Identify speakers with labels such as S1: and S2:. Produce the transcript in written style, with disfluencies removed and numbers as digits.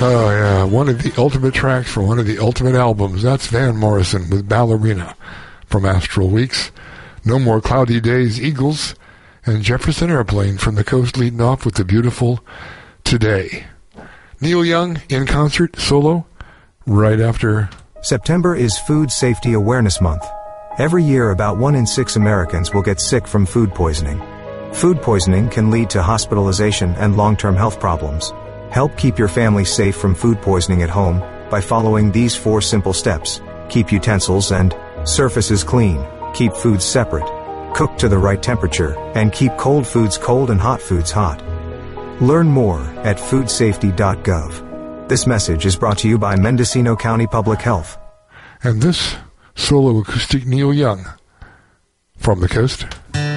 S1: Oh, yeah. One of the ultimate tracks from one of the ultimate albums. That's Van Morrison with Ballerina from Astral Weeks. No More Cloudy Days, Eagles, and Jefferson Airplane from the Coast leading off with the beautiful Today. Neil Young in concert, solo, right after.
S2: September is Food Safety Awareness Month. Every year, about 1 in 6 Americans will get sick from food poisoning. Food poisoning can lead to hospitalization and long-term health problems. Help keep your family safe from food poisoning at home by following these 4 simple steps. Keep utensils and surfaces clean. Keep foods separate. Cook to the right temperature, and keep cold foods cold and hot foods hot. Learn more at foodsafety.gov. This message is brought to you by Mendocino County Public Health.
S1: And this solo acoustic Neil Young from the Coast.